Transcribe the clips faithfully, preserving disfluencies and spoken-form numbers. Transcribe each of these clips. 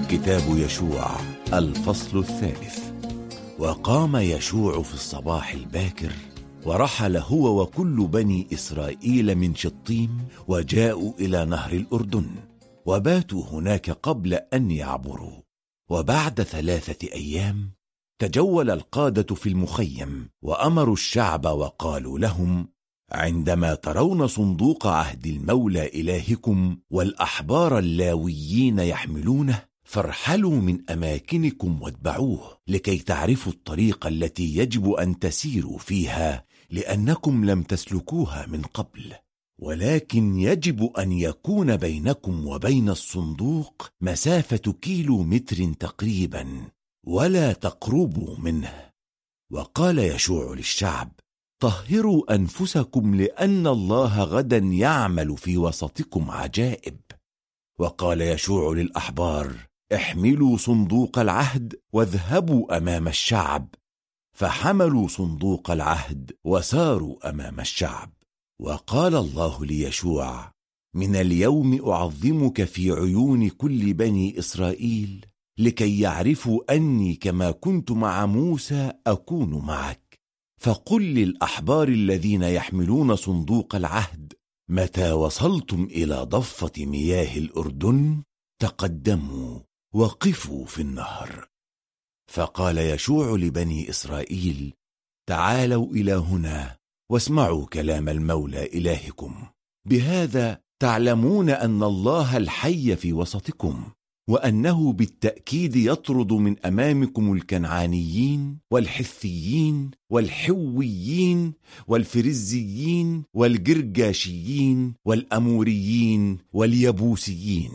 كتاب يشوع الفصل الثالث. وقام يشوع في الصباح الباكر ورحل هو وكل بني إسرائيل من شطيم وجاءوا إلى نهر الأردن وباتوا هناك قبل أن يعبروا. وبعد ثلاثة أيام تجول القادة في المخيم وأمروا الشعب وقالوا لهم: عندما ترون صندوق عهد المولى إلهكم والأحبار اللاويين يحملونه فارحلوا من أماكنكم واتبعوه لكي تعرفوا الطريق التي يجب أن تسيروا فيها، لأنكم لم تسلكوها من قبل. ولكن يجب أن يكون بينكم وبين الصندوق مسافة كيلو متر تقريبا، ولا تقربوا منه. وقال يشوع للشعب: طهروا أنفسكم، لأن الله غدا يعمل في وسطكم عجائب. وقال يشوع للأحبار: احملوا صندوق العهد واذهبوا أمام الشعب. فحملوا صندوق العهد وساروا أمام الشعب. وقال الله ليشوع: من اليوم أعظمك في عيون كل بني إسرائيل، لكي يعرفوا أني كما كنت مع موسى أكون معك. فقل للأحبار الذين يحملون صندوق العهد: متى وصلتم إلى ضفة مياه الأردن تقدموا وقفوا في النهر. فقال يشوع لبني إسرائيل: تعالوا إلى هنا واسمعوا كلام المولى إلهكم. بهذا تعلمون أن الله الحي في وسطكم، وأنه بالتأكيد يطرد من أمامكم الكنعانيين والحثيين والحويين والفرزيين والجرجاشيين والأموريين واليبوسيين.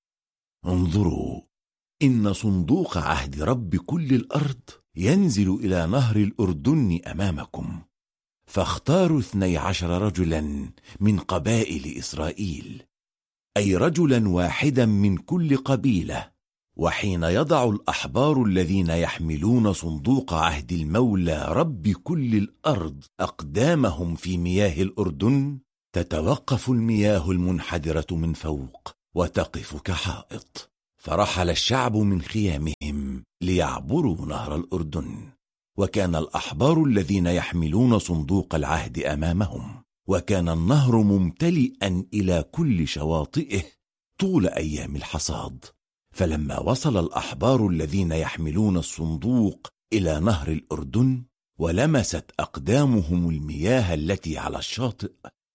انظروا، إن صندوق عهد رب كل الأرض ينزل إلى نهر الأردن أمامكم. فاختاروا اثني عشر رجلا من قبائل إسرائيل، أي رجلا واحدا من كل قبيلة. وحين يضع الأحبار الذين يحملون صندوق عهد المولى رب كل الأرض أقدامهم في مياه الأردن، تتوقف المياه المنحدرة من فوق وتقف كحائط. فرحل الشعب من خيامهم ليعبروا نهر الأردن، وكان الأحبار الذين يحملون صندوق العهد أمامهم، وكان النهر ممتلئا إلى كل شواطئه طول أيام الحصاد. فلما وصل الأحبار الذين يحملون الصندوق إلى نهر الأردن ولمست أقدامهم المياه التي على الشاطئ،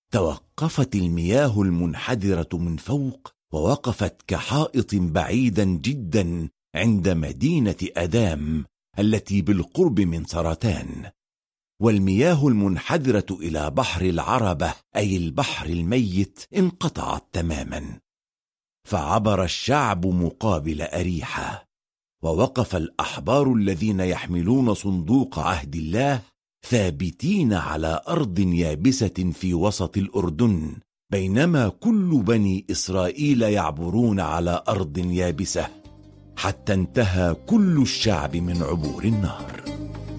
توقفت المياه المنحدرة من فوق ووقفت كحائط بعيدا جدا عند مدينة أدام التي بالقرب من سرتان. والمياه المنحدرة إلى بحر العربة أي البحر الميت انقطعت تماما. فعبر الشعب مقابل أريحة، ووقف الأحبار الذين يحملون صندوق عهد الله ثابتين على أرض يابسة في وسط الأردن، بينما كل بني إسرائيل يعبرون على أرض يابسة، حتى انتهى كل الشعب من عبور النهر.